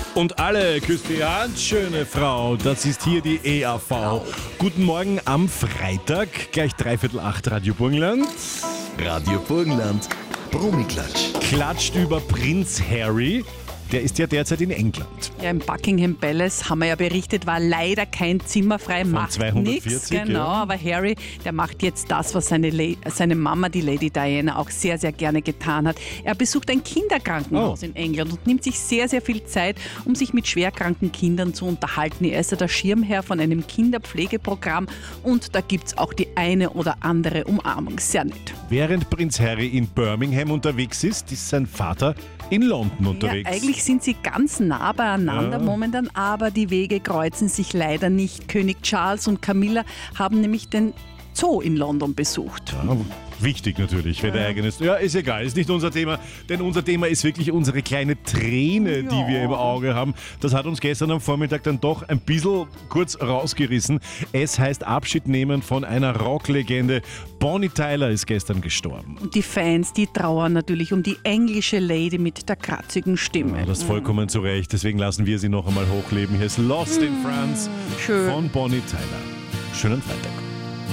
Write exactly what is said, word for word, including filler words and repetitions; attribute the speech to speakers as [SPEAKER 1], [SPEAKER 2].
[SPEAKER 1] Und alle, küsst die Hand, schöne Frau. Das ist hier die E A V. Guten Morgen am Freitag, gleich dreiviertel acht, Radio Burgenland.
[SPEAKER 2] Radio Burgenland, Brummi-Klatsch.
[SPEAKER 1] Klatscht über Prinz Harry. Der ist ja derzeit in England.
[SPEAKER 3] Ja, im Buckingham Palace, haben wir ja berichtet, war leider kein Zimmer frei,
[SPEAKER 1] Von
[SPEAKER 3] macht
[SPEAKER 1] zweihundertvierzig,
[SPEAKER 3] nichts. Genau,
[SPEAKER 1] ja.
[SPEAKER 3] aber Harry, der macht jetzt das, was seine, Le- seine Mama, die Lady Diana, auch sehr, sehr gerne getan hat. Er besucht ein Kinderkrankenhaus
[SPEAKER 1] Oh.
[SPEAKER 3] in England und nimmt sich sehr, sehr viel Zeit, um sich mit schwerkranken Kindern zu unterhalten. Er ist ja der Schirmherr von einem Kinderpflegeprogramm und da gibt es auch die eine oder andere Umarmung. Sehr nett.
[SPEAKER 1] Während Prinz Harry in Birmingham unterwegs ist, ist sein Vater in London unterwegs.
[SPEAKER 3] Ja, eigentlich sind sie ganz nah beieinander
[SPEAKER 1] Ja.
[SPEAKER 3] momentan, aber die Wege kreuzen sich leider nicht. König Charles und Camilla haben nämlich den Zoo in London besucht.
[SPEAKER 1] Ja, wichtig natürlich, wenn der eigenes... Ja, ist egal, ist nicht unser Thema, denn unser Thema ist wirklich unsere kleine Träne, die
[SPEAKER 3] Ja.
[SPEAKER 1] wir im Auge haben. Das hat uns gestern am Vormittag dann doch ein bisschen kurz rausgerissen. Es heißt Abschied nehmen von einer Rocklegende. Bonnie Tyler ist gestern gestorben.
[SPEAKER 3] Und die Fans, die trauern natürlich um die englische Lady mit der kratzigen Stimme.
[SPEAKER 1] Ja, das vollkommen zu Recht, deswegen lassen wir sie noch einmal hochleben. Hier ist Lost in France
[SPEAKER 3] schön.
[SPEAKER 1] von Bonnie Tyler. Schönen Freitag.